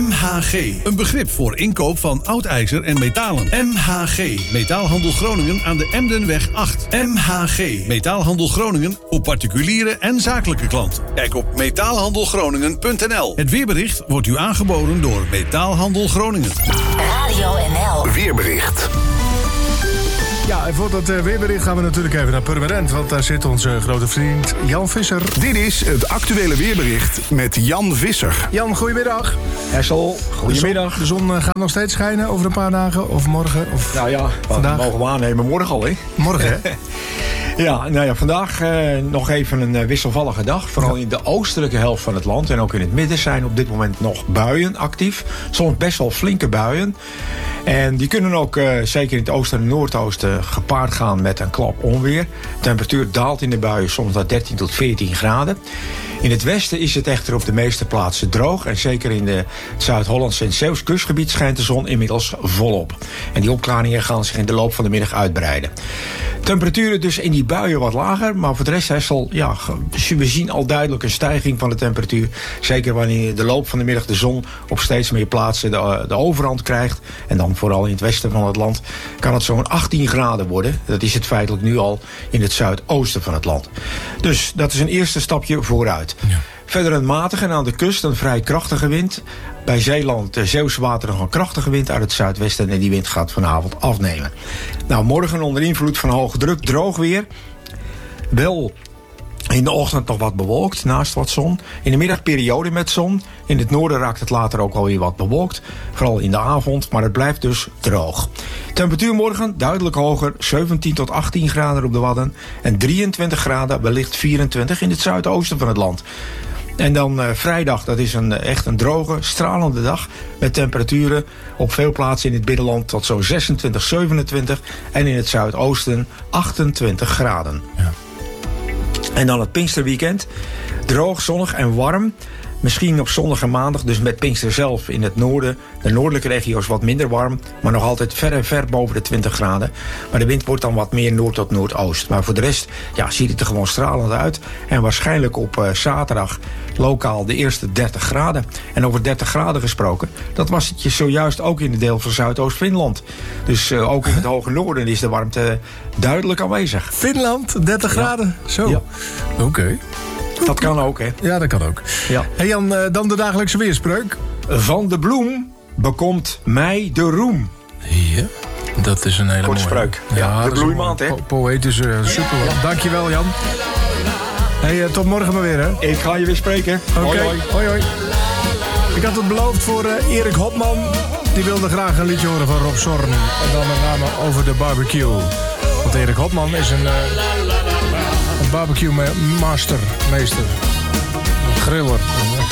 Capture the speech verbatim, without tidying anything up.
M H G, een begrip voor inkoop van oud ijzer en metalen. M H G, Metaalhandel Groningen aan de Emdenweg acht. M H G, Metaalhandel Groningen voor particuliere en zakelijke klanten. Kijk op metaalhandelgroningen punt n l. Het weerbericht wordt u aangeboden door Metaalhandel Groningen. Radio N L. Weerbericht. Ja, en voor dat uh, weerbericht gaan we natuurlijk even naar Purmerend, want daar zit onze grote vriend Jan Visser. Dit is het actuele weerbericht met Jan Visser. Jan, goedemiddag. Hessel, goedemiddag. De zon, de zon uh, gaat nog steeds schijnen over een paar dagen of morgen? Of nou ja, vandaag? We mogen we aannemen morgen al, hè? Morgen, hè? Ja, nou ja, vandaag uh, nog even een uh, wisselvallige dag. Vooral in de oostelijke helft van het land en ook in het midden zijn op dit moment nog buien actief. Soms best wel flinke buien. En die kunnen ook uh, zeker in het oosten en noordoosten gepaard gaan met een klap onweer. De temperatuur daalt in de buien soms naar dertien tot veertien graden. In het westen is het echter op de meeste plaatsen droog. En zeker in de Zuid-Hollandse en Zeeuws kustgebied schijnt de zon inmiddels volop. En die opklaringen gaan zich in de loop van de middag uitbreiden. Temperaturen dus in die buien wat lager. Maar voor de rest is al, ja, we zien al duidelijk een stijging van de temperatuur. Zeker wanneer in de loop van de middag de zon op steeds meer plaatsen de, de overhand krijgt. En dan vooral in het westen van het land kan het zo'n achttien graden worden. Dat is het feitelijk nu al in het zuidoosten van het land. Dus dat is een eerste stapje vooruit. Ja. Verder een matige en aan de kust een vrij krachtige wind. Bij Zeeland de Zeeuwse wateren een krachtige wind uit het zuidwesten. En die wind gaat vanavond afnemen. Nou, morgen onder invloed van hoge druk droog weer. Wel in de ochtend nog wat bewolkt, naast wat zon. In de middagperiode met zon. In het noorden raakt het later ook alweer wat bewolkt. Vooral in de avond, maar het blijft dus droog. Temperatuur morgen duidelijk hoger. zeventien tot achttien graden op de Wadden. En drieëntwintig graden, wellicht vierentwintig in het zuidoosten van het land. En dan uh, vrijdag, dat is een, echt een droge, stralende dag. Met temperaturen op veel plaatsen in het binnenland tot zo'n zesentwintig, zevenentwintig. En in het zuidoosten achtentwintig graden. Ja. En dan het Pinksterweekend. Droog, zonnig en warm. Misschien op zondag en maandag, dus met Pinkster zelf in het noorden. De noordelijke regio's wat minder warm, maar nog altijd ver en ver boven de twintig graden. Maar de wind wordt dan wat meer noord tot noordoost. Maar voor de rest ja, ziet het er gewoon stralend uit. En waarschijnlijk op uh, zaterdag lokaal de eerste dertig graden. En over dertig graden gesproken, dat was het je zojuist ook in het deel van Zuidoost-Finland. Dus uh, ook in het hoge noorden is de warmte duidelijk aanwezig. Finland, dertig graden? Zo, ja. Oké. Okay. Dat kan ook, hè? Ja, dat kan ook. Ja. Hey Jan, dan de dagelijkse weerspreuk. Van de bloem bekomt mij de roem. Ja, dat is een hele mooie spreuk. Ja, ja, de bloeimaand, hè? Po poëtisch, uh, super. Ja. Dankjewel, Jan. Hey, uh, tot morgen maar weer, hè? Ik ga je weer spreken. Oké, okay. hoi, hoi, hoi. Ik had het beloofd voor uh, Erik Hopman. Die wilde graag een liedje horen van Rob Zorn. En dan met name over de barbecue. Want Erik Hopman is een... Uh, Een barbecue master, meester. Een griller.